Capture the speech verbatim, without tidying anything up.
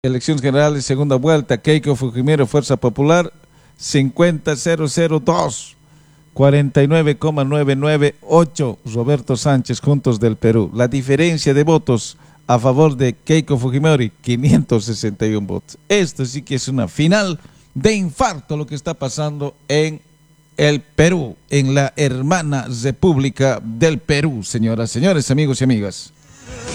Elecciones generales, segunda vuelta, Keiko Fujimori, Fuerza Popular, cincuenta mil dos, cuarenta y nueve coma novecientos noventa y ocho, Roberto Sánchez, Juntos del Perú. La diferencia de votos a favor de Keiko Fujimori, quinientos sesenta y uno votos. Esto sí que es una final de infarto lo que está pasando en el Perú, en la hermana República del Perú, señoras, señores, amigos y amigas.